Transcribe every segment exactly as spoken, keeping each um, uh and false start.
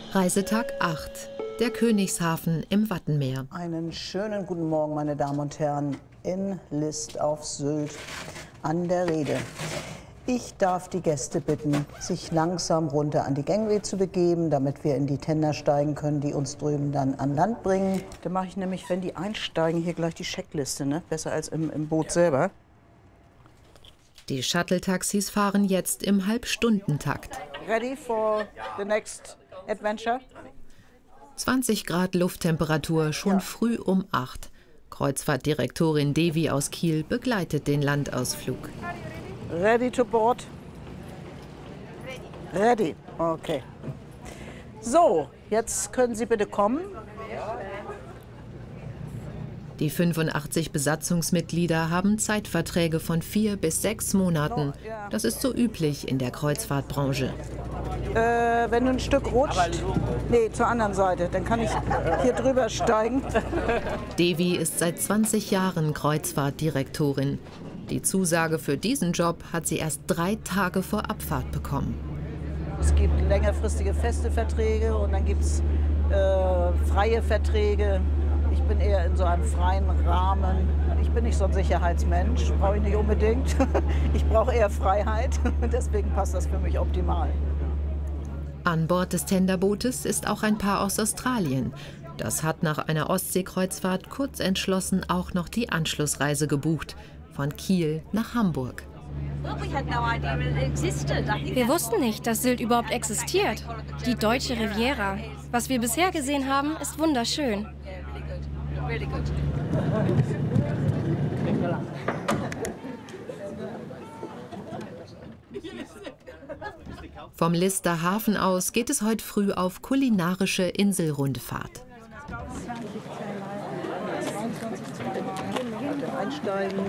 Reisetag acht. Der Königshafen im Wattenmeer. Einen schönen guten Morgen, meine Damen und Herren, in List auf Sylt an der Reede. Ich darf die Gäste bitten, sich langsam runter an die Gangway zu begeben, damit wir in die Tender steigen können, die uns drüben dann an Land bringen. Da mache ich nämlich, wenn die einsteigen, hier gleich die Checkliste, ne? Besser als im, im Boot selber. Die Shuttle-Taxis fahren jetzt im Halbstundentakt. Ready for the next adventure? zwanzig Grad Lufttemperatur, schon ja. Früh um acht. Kreuzfahrtdirektorin Devi aus Kiel begleitet den Landausflug. Ready to board? Ready. Okay. So, jetzt können Sie bitte kommen. Die fünfundachtzig Besatzungsmitglieder haben Zeitverträge von vier bis sechs Monaten. Das ist so üblich in der Kreuzfahrtbranche. Äh, wenn du ein Stück rutscht, nee, zur anderen Seite, dann kann ich hier drüber steigen. Devi ist seit zwanzig Jahren Kreuzfahrtdirektorin. Die Zusage für diesen Job hat sie erst drei Tage vor Abfahrt bekommen. Es gibt längerfristige feste Verträge und dann gibt es äh, freie Verträge. Ich bin eher in so einem freien Rahmen. Ich bin nicht so ein Sicherheitsmensch, brauche ich nicht unbedingt. Ich brauche eher Freiheit und deswegen passt das für mich optimal. An Bord des Tenderbootes ist auch ein Paar aus Australien. Das hat nach einer Ostseekreuzfahrt kurz entschlossen auch noch die Anschlussreise gebucht. Von Kiel nach Hamburg. Wir wussten nicht, dass Sylt überhaupt existiert. Die deutsche Riviera. Was wir bisher gesehen haben, ist wunderschön. Vom Lister Hafen aus geht es heute früh auf kulinarische Inselrundfahrt. Einsteigen.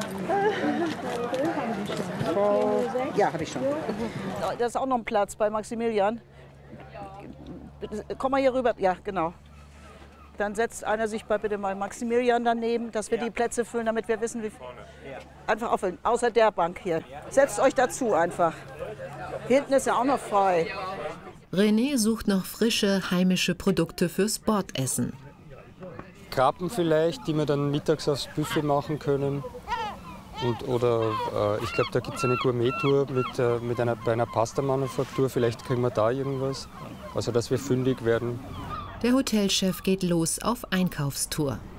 Ja, habe ich schon. Da ist auch noch ein Platz bei Maximilian. Komm mal hier rüber. Ja, genau. Dann setzt einer sich bei bitte mal Maximilian daneben, dass wir die Plätze füllen, damit wir wissen, wie einfach auffüllen. Außer der Bank hier. Setzt euch dazu einfach. Hinten ist ja auch noch frei. René sucht noch frische heimische Produkte fürs Bordessen. Krabben vielleicht, die wir dann mittags aufs Buffet machen können. Und, oder äh, ich glaube, da gibt es eine Gourmet-Tour mit, äh, mit einer, bei einer Pasta-Manufaktur. Vielleicht kriegen wir da irgendwas. Also, dass wir fündig werden. Der Hotelchef geht los auf Einkaufstour.